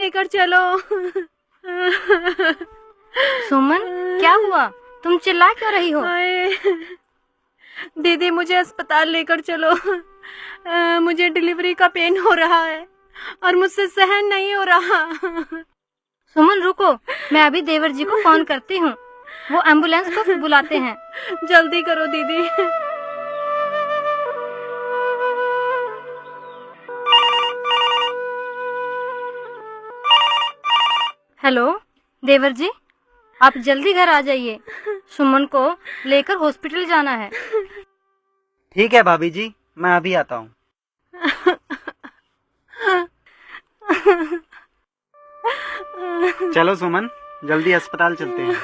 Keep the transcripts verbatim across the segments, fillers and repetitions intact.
लेकर चलो। सुमन, क्या हुआ? तुम चिल्ला क्यों रही हो? दीदी मुझे अस्पताल लेकर चलो। आ, मुझे डिलीवरी का पेन हो रहा है और मुझसे सहन नहीं हो रहा। सुमन रुको, मैं अभी देवर जी को फोन करती हूँ, वो एम्बुलेंस को बुलाते हैं। जल्दी करो दीदी। हेलो देवर जी, आप जल्दी घर आ जाइए, सुमन को लेकर हॉस्पिटल जाना है। ठीक है भाभी जी, मैं अभी आता हूँ। चलो सुमन, जल्दी अस्पताल चलते हैं।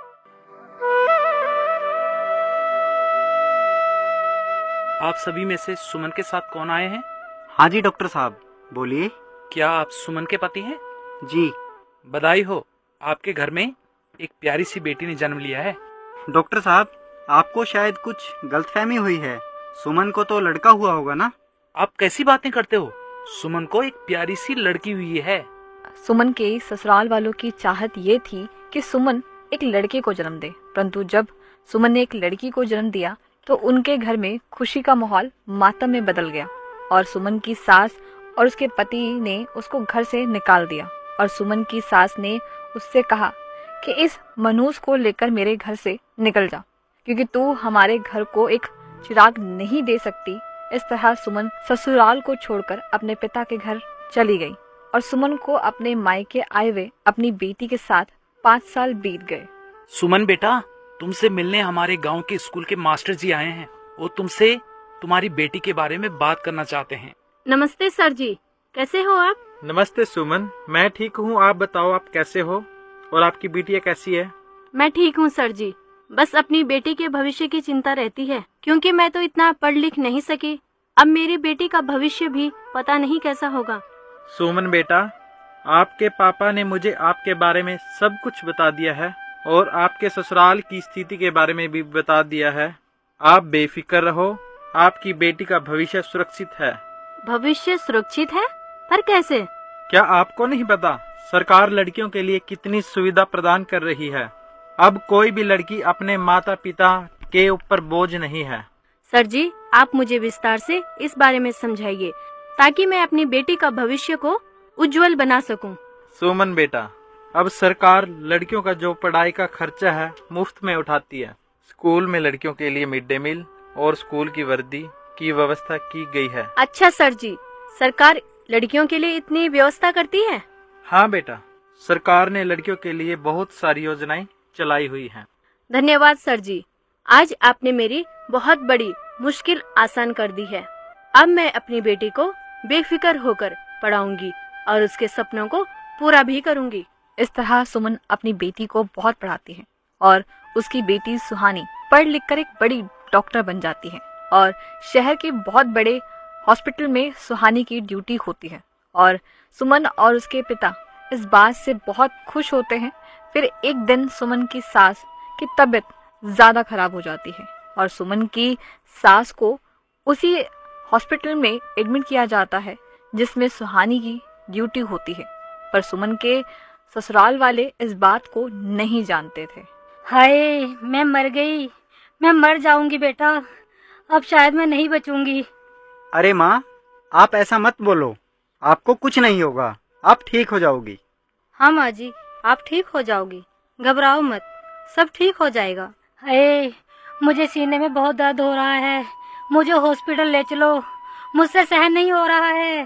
आप सभी में से सुमन के साथ कौन आए हैं? हाँ जी डॉक्टर साहब, बोलिए। क्या आप सुमन के पति हैं? जी। बधाई हो, आपके घर में एक प्यारी सी बेटी ने जन्म लिया है। डॉक्टर साहब, आपको शायद कुछ गलतफहमी हुई है, सुमन को तो लड़का हुआ होगा ना? आप कैसी बातें करते हो? सुमन को एक प्यारी सी लड़की हुई है। सुमन के ससुराल वालों की चाहत ये थी कि सुमन एक लड़के को जन्म दे, परंतु जब सुमन ने एक लड़की को जन्म दिया तो उनके घर में खुशी का माहौल मातम में बदल गया और सुमन की सास और उसके पति ने उसको घर से निकाल दिया और सुमन की सास ने उससे कहा कि इस मनूस को लेकर मेरे घर से निकल जा, क्योंकि तू हमारे घर को एक चिराग नहीं दे सकती। इस तरह सुमन ससुराल को छोड़कर अपने पिता के घर चली गई और सुमन को अपने मायके आए हुए अपनी बेटी के साथ पाँच साल बीत गए। सुमन बेटा, तुमसे मिलने हमारे गांव के स्कूल के मास्टर जी आए हैं। वो तुमसे तुम्हारी बेटी के बारे में बात करना चाहते हैं। नमस्ते सर जी, कैसे हो आप? नमस्ते सुमन, मैं ठीक हूँ, आप बताओ आप कैसे हो और आपकी बिटिया कैसी है? मैं ठीक हूँ सर जी, बस अपनी बेटी के भविष्य की चिंता रहती है, क्योंकि मैं तो इतना पढ़ लिख नहीं सकी। अब मेरी बेटी का भविष्य भी पता नहीं कैसा होगा। सुमन बेटा, आपके पापा ने मुझे आपके बारे में सब कुछ बता दिया है और आपके ससुराल की स्थिति के बारे में भी बता दिया है। आप बेफिक्र रहो, आपकी बेटी का भविष्य सुरक्षित है। भविष्य सुरक्षित है? पर कैसे? क्या आपको नहीं पता सरकार लड़कियों के लिए कितनी सुविधा प्रदान कर रही है? अब कोई भी लड़की अपने माता पिता के ऊपर बोझ नहीं है। सर जी, आप मुझे विस्तार से इस बारे में समझाइए ताकि मैं अपनी बेटी का भविष्य को उज्जवल बना सकूं। सुमन बेटा, अब सरकार लड़कियों का जो पढ़ाई का खर्चा है मुफ्त में उठाती है। स्कूल में लड़कियों के लिए मिड डे मील और स्कूल की वर्दी की व्यवस्था की गई है। अच्छा सर जी, सरकार लड़कियों के लिए इतनी व्यवस्था करती है? हाँ बेटा, सरकार ने लड़कियों के लिए बहुत सारी योजनाएं चलाई हुई हैं। धन्यवाद सर जी, आज आपने मेरी बहुत बड़ी मुश्किल आसान कर दी है। अब मैं अपनी बेटी को बेफिक्र होकर पढ़ाऊंगी और उसके सपनों को पूरा भी करूंगी। इस तरह सुमन अपनी बेटी को बहुत पढ़ाती है और उसकी बेटी सुहानी पढ़ लिख कर एक बड़ी डॉक्टर बन जाती है और शहर के बहुत बड़े हॉस्पिटल में सुहानी की ड्यूटी होती है और सुमन और उसके पिता इस बात से बहुत खुश होते हैं। फिर एक दिन सुमन की सास की तबीयत ज्यादा खराब हो जाती है और सुमन की सास को उसी हॉस्पिटल में एडमिट किया जाता है जिसमें सुहानी की ड्यूटी होती है, पर सुमन के ससुराल वाले इस बात को नहीं जानते थे। हाय, मैं मर गई, मैं मर जाऊंगी बेटा, अब शायद मैं नहीं बचूंगी। अरे माँ, आप ऐसा मत बोलो, आपको कुछ नहीं होगा, आप ठीक हो जाओगी। हाँ माँ जी, आप ठीक हो जाओगी, घबराओ मत, सब ठीक हो जाएगा। हाय, मुझे सीने में बहुत दर्द हो रहा है, मुझे हॉस्पिटल ले चलो, मुझसे सहन नहीं हो रहा है।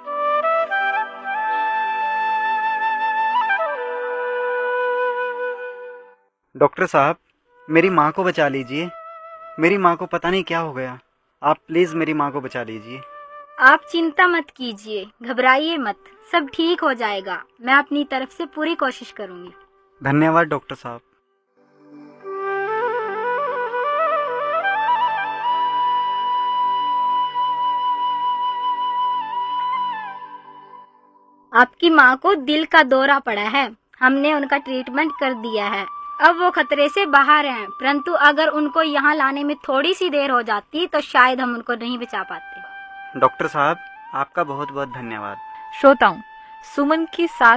डॉक्टर साहब, मेरी माँ को बचा लीजिए, मेरी माँ को पता नहीं क्या हो गया, आप प्लीज मेरी माँ को बचा लीजिए। आप चिंता मत कीजिए, घबराइए मत, सब ठीक हो जाएगा, मैं अपनी तरफ से पूरी कोशिश करूंगी। धन्यवाद डॉक्टर साहब। आपकी माँ को दिल का दौरा पड़ा है, हमने उनका ट्रीटमेंट कर दिया है, अब वो खतरे से बाहर हैं, परंतु अगर उनको यहाँ लाने में थोड़ी सी देर हो जाती तो शायद हम उनको नहीं बचा पाते। डॉक्टर साहब, आपका बहुत बहुत धन्यवाद। श्रोताओं, सुमन की सास